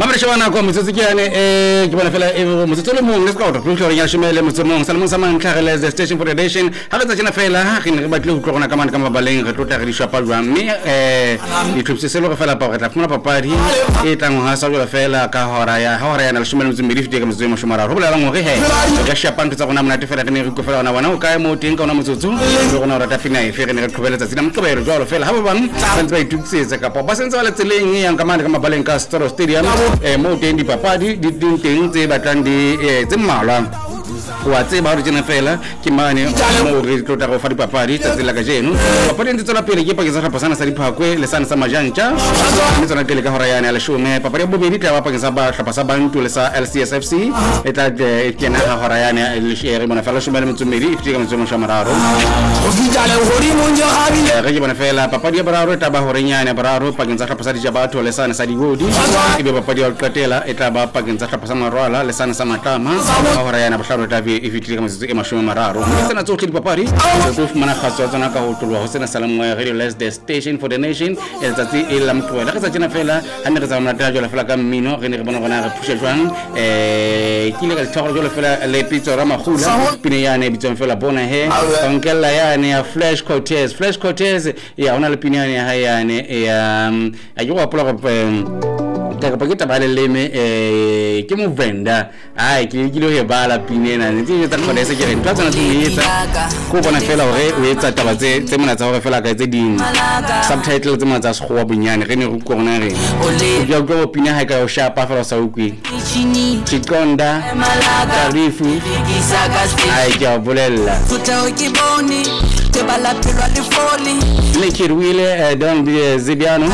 Mama shwana kwa motse ke bona fela motse le mong le ska o tlo re ya shimele motse mong salamong sa mang tlhagele the station for the nation ha re tsena fela re ne ba tle go tlogona ka ka mabaleng re tlotla re di shapa jwang mme di tripse se lo re fela pa re tla fumana papadi e tlang ha sa jwa fela ka hora ya na shimele motse mmedi fite ka motse mo shomara ho bolela ngore he ga shapa ntse gona mona te fela re ne re go fela wana o ka mo teng ka ona motsotso re gona ra ta fina e fe re ne re tlhobeletsa tsena mtlobelo jwa fela ha ba bang ba ntse ba itutsetse ka pa sentse ba le tseleng yang ka mabaleng ka Storo Stadium mo teng di papadi di teng tse batlang di tse mmalwa wa tseba re tsena fela ke mane mo re tlotla go fa di papadi tsa tsela ka jeno papadi ntse tsona pele ke pakeng sa pasana sa diphakwe le sana sa majantja mme tsona pele ka hora yana le shome papadi bobedi tla ba pakeng sa ba hlapa sa bantu le sa LCSFC e tla kena ha hora yana le shere bona fela shome le motsomedi e fika motsomo shamararo o fitale hori mo njo habile re ke bona fela papadi ya bararo ta ba hore nyane bararo pakeng sa hlapa sa dijabatho le sana sa digodi e be papadi ya qatela e tla ba pakeng sa hlapa sa marwala le sana sa matama hora yana ba hlaro ta ifitile kama setse mashome mararo tsena tsohle di papadi go fumana khatso tsana ka ho tlolwa ho sena salamu ya radio les the station for the nation e tsatsi e la mtwela ka tsena fela ha ne re tsama ta jola fela ka mmino re ne re bona gona re phushe jwang kile ka tshogo jola fela le pitso ra magula pine yane bitso fela bona he onkela yane ya Flash Cortez ya ona le pine yane ha yane ya ayo wa pola ka paketa ba le leme ke mo venda ai ke lo he bala pinena ntse tsa khona se ke re ntwa tsana tsetsa go bona fela hore o etsa taba tse mona tsa hore fela ka tse ding subtitle tse mona tsa sekgowa bonyane re ne re kona re o go pina ha ka o shapa fela sa ukwi Chikonda Tarifu ai ke bolella futao ke boni te bala pelwa le foli le kirwile don Zibiano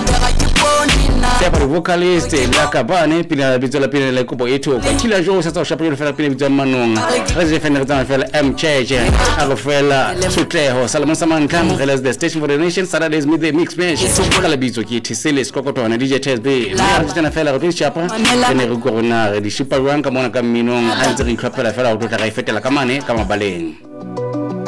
Sepa vocalist la kabane pila bizola pila le kubo yetu kila jour sa shapa yo fela pila bizola manonga reze fena retana fela mcheche alo fela sutleho salamon saman kam relas the station for the nation Saturdays midday mix mesh kala bizo ki tisele skokoto na DJ Test B ya tena fela re shapa ne re corona re di shipa rwanga mona ka minong ha ntse re itlhopela fela o tla ga ifetela ka mane ka mabaleng